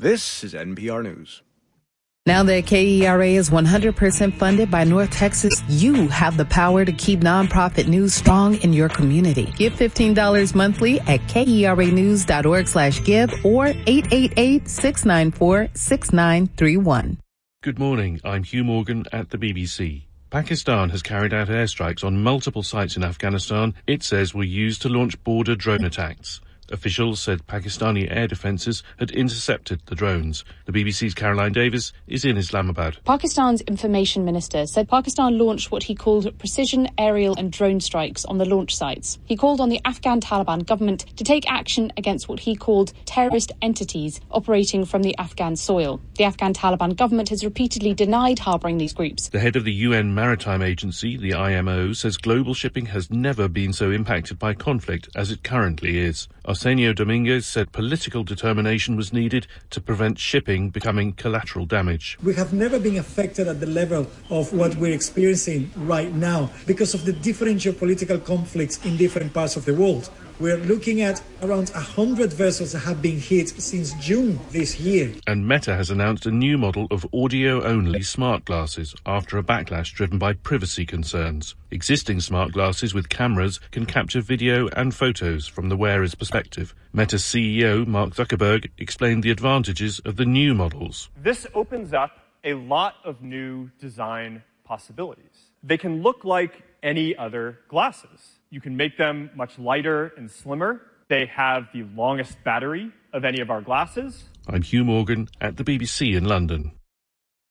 This is NPR News. Now that KERA is 100% funded by North Texas, you have the power to keep nonprofit news strong in your community. Give $15 monthly at KERAnews.org/give or 888-694-6931. Good morning, I'm Hugh Morgan at the BBC. Pakistan has carried out airstrikes on multiple sites in Afghanistan it says were used to launch border drone attacks. Officials said Pakistani air defences had intercepted the drones. The BBC's Caroline Davis is in Islamabad. Pakistan's information minister said Pakistan launched what he called precision aerial and drone strikes on the launch sites. He called on the Afghan Taliban government to take action against what he called terrorist entities operating from the Afghan soil. The Afghan Taliban government has repeatedly denied harbouring these groups. The head of the UN Maritime Agency, the IMO, says global shipping has never been so impacted by conflict as it currently is. Arsenio Dominguez said political determination was needed to prevent shipping becoming collateral damage. We have never been affected at the level of what we're experiencing right now because of the different geopolitical conflicts in different parts of the world. We're looking at around 100 vessels that have been hit since June this year. And Meta has announced a new model of audio-only smart glasses after a backlash driven by privacy concerns. Existing smart glasses with cameras can capture video and photos from the wearer's perspective. Meta's CEO, Mark Zuckerberg, explained the advantages of the new models. This opens up a lot of new design possibilities. They can look like any other glasses. You can make them much lighter and slimmer. They have the longest battery of any of our glasses. I'm Hugh Morgan at the BBC in London.